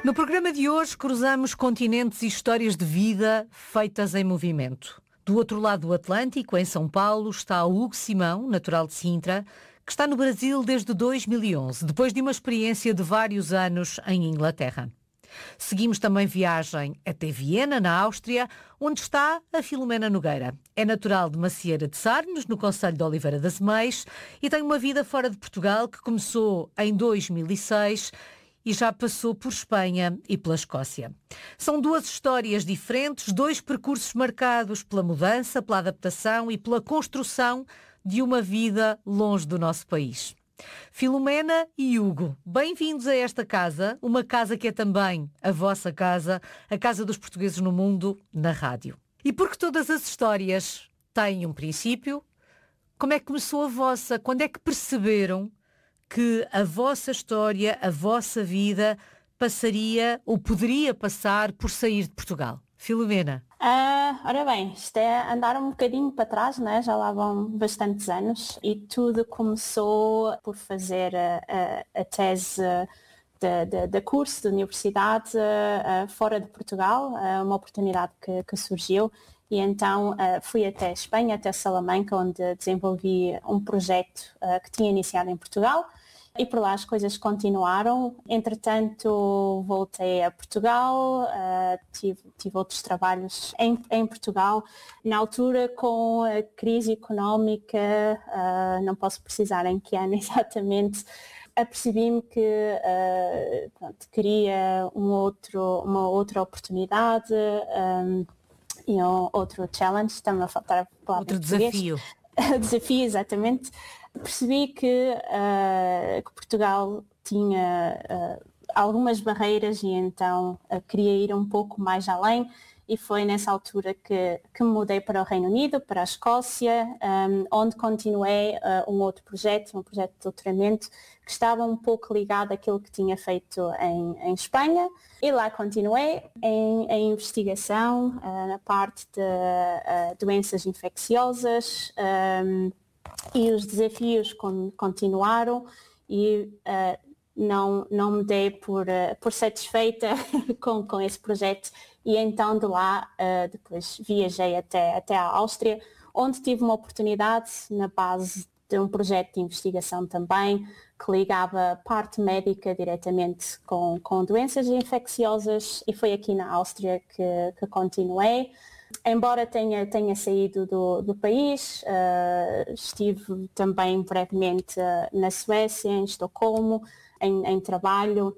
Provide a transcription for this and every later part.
No programa de hoje cruzamos continentes e histórias de vida feitas em movimento. Do outro lado do Atlântico, em São Paulo, está Hugo Simão, natural de Sintra, que está no Brasil desde 2011, depois de uma experiência de vários anos em Inglaterra. Seguimos também viagem até Viena, na Áustria, onde está a Filomena Nogueira. É natural de Macieira de Sarnes, no concelho de Oliveira das Meias, e tem uma vida fora de Portugal que começou em 2006 e já passou por Espanha e pela Escócia. São duas histórias diferentes, dois percursos marcados pela mudança, pela adaptação e pela construção de uma vida longe do nosso país. Filomena e Hugo, bem-vindos a esta casa, uma casa que é também a vossa casa, a casa dos portugueses no mundo, na rádio. E porque todas as histórias têm um princípio, como é que começou a vossa? Quando é que perceberam que a vossa história, a vossa vida passaria ou poderia passar por sair de Portugal? Filomena. Ora bem, isto é andar um bocadinho para trás, né? Já lá vão bastantes anos e tudo começou por fazer a tese de curso de universidade fora de Portugal, uma oportunidade que surgiu. E então fui até Espanha, até Salamanca, onde desenvolvi um projeto que tinha iniciado em Portugal. E por lá as coisas continuaram. Entretanto, voltei a Portugal, tive outros trabalhos em Portugal. Na altura, com a crise económica, não posso precisar em que ano exatamente, apercebi-me que queria uma outra oportunidade e outro challenge. Está-me a faltar a palavra outro desafio. Desafio, exatamente. Percebi que Portugal tinha algumas barreiras e então queria ir um pouco mais além e foi nessa altura que me mudei para o Reino Unido, para a Escócia, onde continuei um outro projeto, um projeto de doutoramento que estava um pouco ligado àquilo que tinha feito em Espanha e lá continuei em investigação na parte de doenças infecciosas. E os desafios continuaram e não me dei por satisfeita com esse projeto e então de lá depois viajei até a Áustria, onde tive uma oportunidade na base de um projeto de investigação também que ligava a parte médica diretamente com doenças infecciosas e foi aqui na Áustria que continuei. Embora tenha saído do país, estive também brevemente na Suécia, em Estocolmo, em trabalho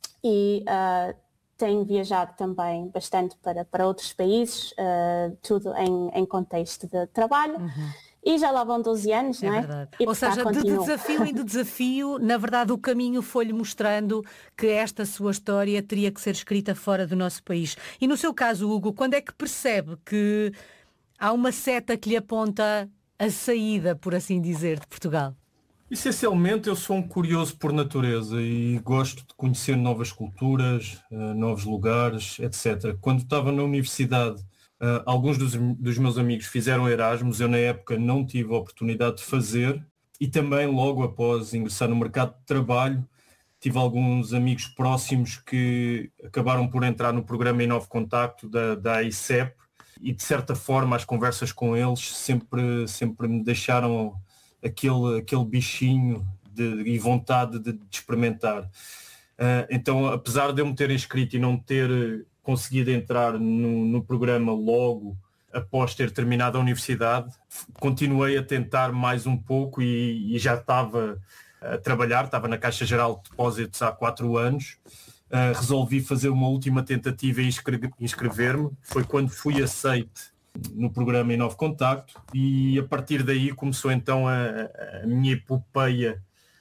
e tenho viajado também bastante para outros países, tudo em contexto de trabalho. Uhum. E já lá vão 12 anos, não é? Verdade. Ou seja, de desafio em desafio, na verdade o caminho foi-lhe mostrando que esta sua história teria que ser escrita fora do nosso país. E no seu caso, Hugo, quando é que percebe que há uma seta que lhe aponta a saída, por assim dizer, de Portugal? Essencialmente eu sou um curioso por natureza e gosto de conhecer novas culturas, novos lugares, etc. Quando estava na universidade, alguns dos meus amigos fizeram Erasmus, eu na época não tive a oportunidade de fazer e também logo após ingressar no mercado de trabalho tive alguns amigos próximos que acabaram por entrar no programa Inovo Contacto da AICEP e de certa forma as conversas com eles sempre me deixaram aquele bichinho e vontade de experimentar. Então, apesar de eu me ter inscrito e não ter conseguido entrar no programa logo após ter terminado a universidade, continuei a tentar mais um pouco e já estava a trabalhar, estava na Caixa Geral de Depósitos há 4 anos. Resolvi fazer uma última tentativa e inscrever-me. Foi quando fui aceite no programa Inovo Contacto e a partir daí começou então a minha epopeia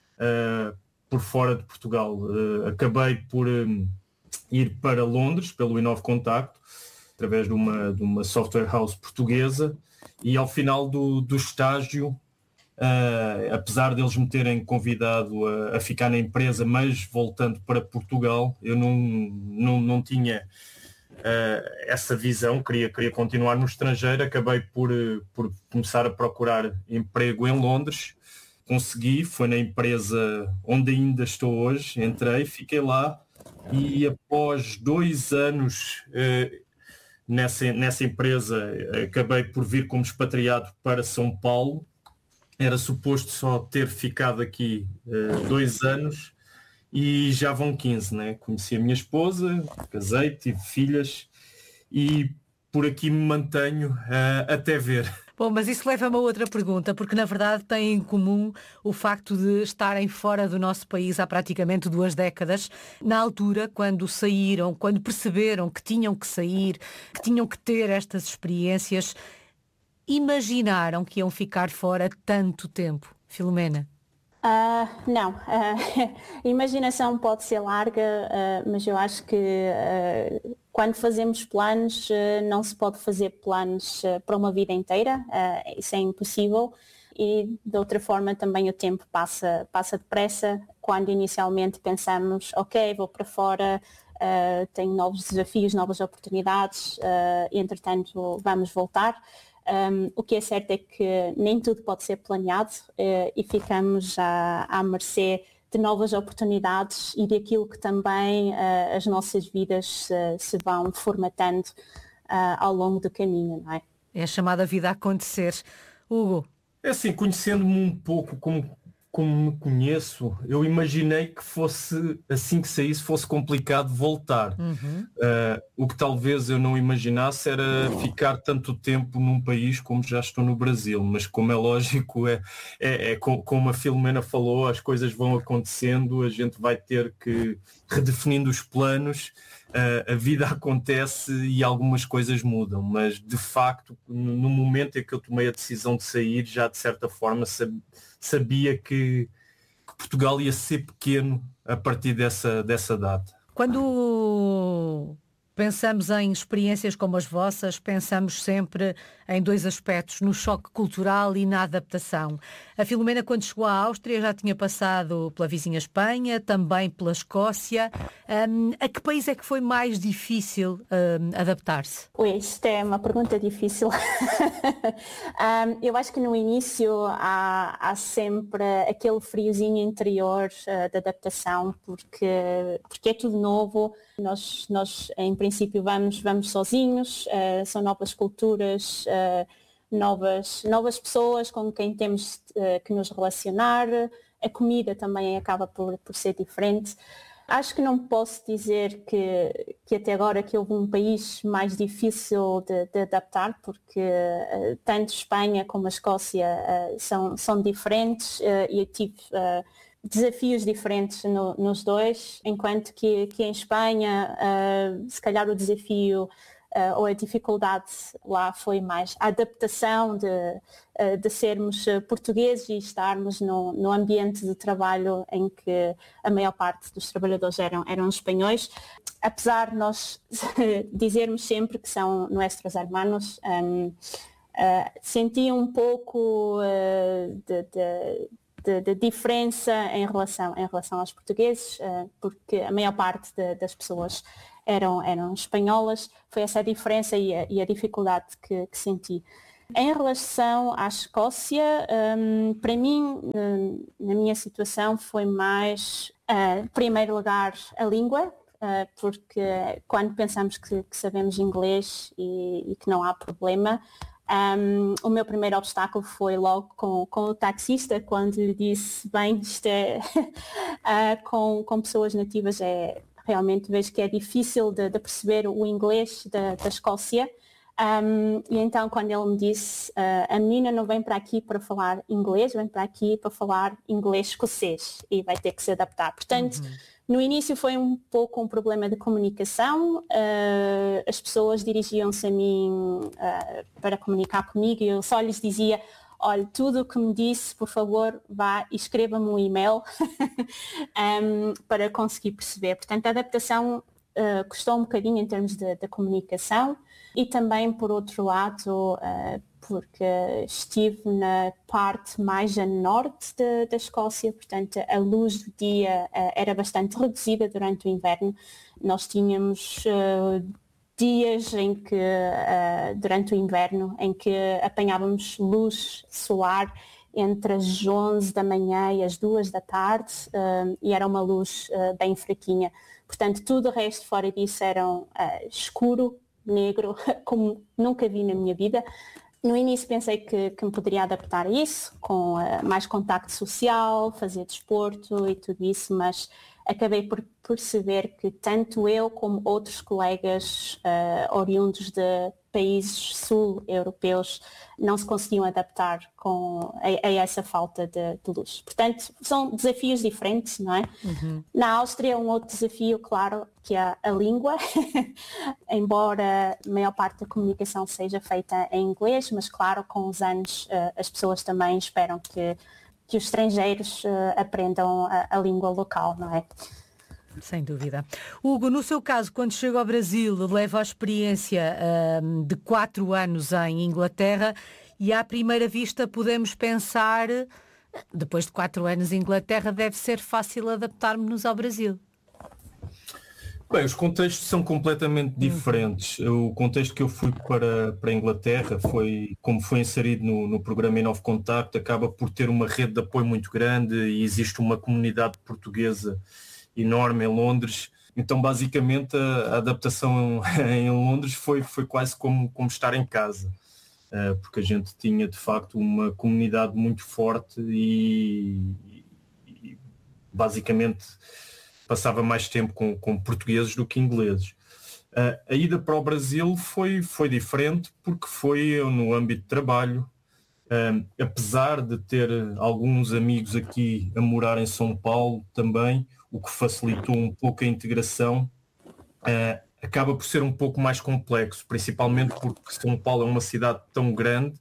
por fora de Portugal. Acabei por ir para Londres pelo Inovo Contacto através de uma software house portuguesa e ao final do estágio, apesar deles me terem convidado a ficar na empresa, mas voltando para Portugal, eu não tinha essa visão, queria continuar no estrangeiro, acabei por começar a procurar emprego em Londres, consegui, foi na empresa onde ainda estou hoje, entrei, fiquei lá e após 2 anos nessa empresa acabei por vir como expatriado para São Paulo. Era suposto só ter ficado aqui 2 anos e já vão 15, né? Conheci a minha esposa, casei, tive filhas e por aqui me mantenho até ver. Bom, mas isso leva-me a outra pergunta, porque na verdade têm em comum o facto de estarem fora do nosso país há praticamente 2 décadas. Na altura, quando saíram, quando perceberam que tinham que sair, que tinham que ter estas experiências, imaginaram que iam ficar fora tanto tempo? Filomena? Não, a imaginação pode ser larga, mas eu acho que quando fazemos planos não se pode fazer planos para uma vida inteira, isso é impossível e de outra forma também o tempo passa depressa. Quando inicialmente pensamos, ok, vou para fora, tenho novos desafios, novas oportunidades, e entretanto vamos voltar. O que é certo é que nem tudo pode ser planeado e ficamos à mercê de novas oportunidades e daquilo que também as nossas vidas se vão formatando ao longo do caminho, não é? É a chamada vida a acontecer. Hugo? É assim, conhecendo-me um pouco como me conheço, eu imaginei que fosse, assim que saísse, fosse complicado voltar. O que talvez eu não imaginasse era ficar tanto tempo num país como já estou no Brasil, mas como é lógico, como a Filomena falou, as coisas vão acontecendo, a gente vai ter que redefinindo os planos, a vida acontece e algumas coisas mudam, mas de facto, no momento em que eu tomei a decisão de sair, já de certa forma sabia que Portugal ia ser pequeno a partir dessa data. Quando pensamos em experiências como as vossas, pensamos sempre em 2 aspectos, no choque cultural e na adaptação. A Filomena, quando chegou à Áustria, já tinha passado pela vizinha Espanha, também pela Escócia. A que país é que foi mais difícil adaptar-se? Isto é uma pergunta difícil. Eu acho que no início há sempre aquele friozinho interior de adaptação, porque é tudo novo. Nós em princípio vamos sozinhos, são novas culturas, novas pessoas com quem temos que nos relacionar. A comida também acaba por ser diferente. Acho que não posso dizer que até agora que houve um país mais difícil de adaptar, porque tanto Espanha como a Escócia são diferentes e eu tive desafios diferentes nos dois, enquanto que em Espanha se calhar o desafio ou a dificuldade lá foi mais a adaptação de sermos portugueses e estarmos no ambiente de trabalho em que a maior parte dos trabalhadores eram espanhóis. Apesar de nós dizermos sempre que são nuestros hermanos, senti um pouco de diferença em relação aos portugueses, porque a maior parte das pessoas eram espanholas. Foi essa a diferença e a dificuldade que senti. Em relação à Escócia, para mim, na minha situação, foi mais, em primeiro lugar, a língua, porque quando pensamos que sabemos inglês e que não há problema, o meu primeiro obstáculo foi logo com o taxista, quando lhe disse, bem, isto é com pessoas nativas realmente vejo que é difícil de perceber o inglês da Escócia. E então quando ele me disse, a menina não vem para aqui para falar inglês, vem para aqui para falar inglês escocês e vai ter que se adaptar. Portanto, no início foi um pouco um problema de comunicação, as pessoas dirigiam-se a mim para comunicar comigo e eu só lhes dizia, olha, tudo o que me disse, por favor, vá e escreva-me um e-mail para conseguir perceber. Portanto, a adaptação custou um bocadinho em termos de comunicação e também, por outro lado, porque estive na parte mais a norte da Escócia, portanto a luz do dia era bastante reduzida durante o inverno. Nós tínhamos dias em que, durante o inverno, em que apanhávamos luz solar entre as 11 da manhã e as 2 da tarde, e era uma luz bem fraquinha. Portanto, tudo o resto fora disso era escuro, negro, como nunca vi na minha vida. No início pensei que me poderia adaptar a isso, com mais contacto social, fazer desporto e tudo isso, mas acabei por perceber que tanto eu como outros colegas oriundos de países sul-europeus não se conseguiam adaptar a essa falta de luz. Portanto, são desafios diferentes, não é? Uhum. Na Áustria, um outro desafio, claro, que é a língua, embora a maior parte da comunicação seja feita em inglês, mas claro, com os anos as pessoas também esperam que os estrangeiros aprendam a língua local, não é? Sem dúvida. Hugo, no seu caso, quando chega ao Brasil, leva a experiência de 4 anos em Inglaterra e à primeira vista podemos pensar, depois de 4 anos em Inglaterra, deve ser fácil adaptar-nos ao Brasil. Bem, os contextos são completamente diferentes. O contexto que eu fui para a Inglaterra foi, como foi inserido no programa Inovo Contacto, acaba por ter uma rede de apoio muito grande e existe uma comunidade portuguesa enorme em Londres. Então, basicamente, a adaptação em Londres foi quase como estar em casa, porque a gente tinha, de facto, uma comunidade muito forte e basicamente passava mais tempo com portugueses do que ingleses. A ida para o Brasil foi diferente porque foi no âmbito de trabalho. Apesar de ter alguns amigos aqui a morar em São Paulo também, o que facilitou um pouco a integração, acaba por ser um pouco mais complexo, principalmente porque São Paulo é uma cidade tão grande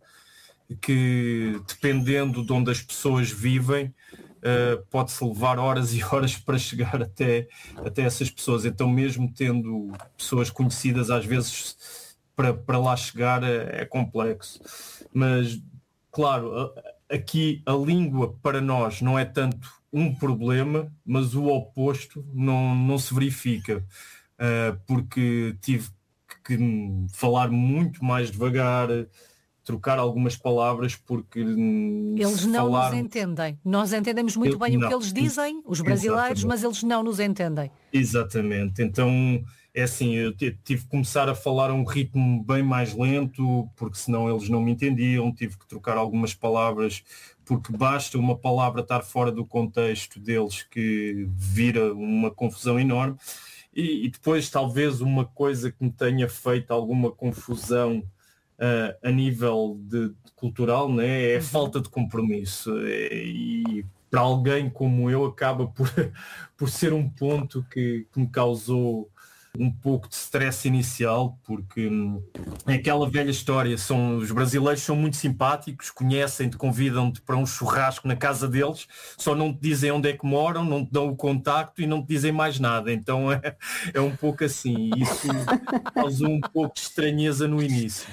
que, dependendo de onde as pessoas vivem, pode-se levar horas e horas para chegar até essas pessoas. Então, mesmo tendo pessoas conhecidas, às vezes para lá chegar é complexo. Mas, claro, aqui a língua para nós não é tanto um problema, mas o oposto não se verifica, porque tive que falar muito mais devagar, trocar algumas palavras, porque eles não nos entendem. Nós entendemos muito bem o que eles dizem, os brasileiros, exatamente. Mas eles não nos entendem. Exatamente. Então, é assim, eu tive que começar a falar a um ritmo bem mais lento, porque senão eles não me entendiam, tive que trocar algumas palavras, porque basta uma palavra estar fora do contexto deles que vira uma confusão enorme. E depois, talvez, uma coisa que me tenha feito alguma confusão a nível de cultural, né, é a falta de compromisso. E para alguém como eu acaba por ser um ponto que me causou um pouco de stress inicial, porque é aquela velha história, os brasileiros são muito simpáticos, conhecem-te, convidam-te para um churrasco na casa deles, só não te dizem onde é que moram, não te dão o contacto e não te dizem mais nada. Então é um pouco assim, isso causou um pouco de estranheza no início.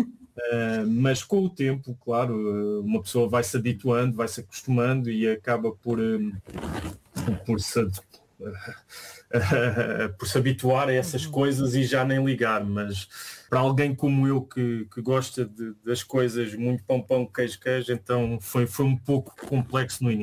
Mas com o tempo, claro, uma pessoa vai se habituando, vai se acostumando e acaba por se habituar a essas coisas e já nem ligar. Mas para alguém como eu que gosta das coisas muito pão, queijo, então foi um pouco complexo no início.